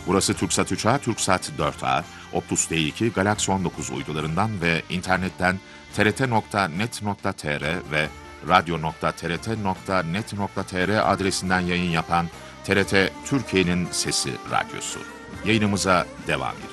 Burası TürkSat 3A, TürkSat 4A, Optus D2, Galaxy 19 uydularından ve internetten trt.net.tr ve radyo.trt.net.tr adresinden yayın yapan TRT Türkiye'nin Sesi Radyosu. Yayınımıza devam ediyoruz.